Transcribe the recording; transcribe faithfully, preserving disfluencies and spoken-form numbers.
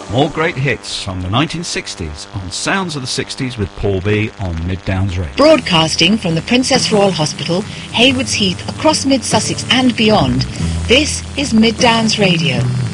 More great hits from the nineteen sixties on Sounds of the sixties with Paul B on Mid Downs Radio. Broadcasting from the Princess Royal Hospital, Haywards Heath, across Mid Sussex and beyond, this is Mid Downs Radio.